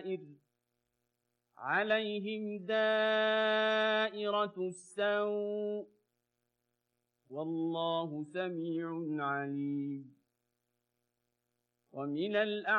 الدوائر عليهم دائرة السوء والله سميع عليم. ومن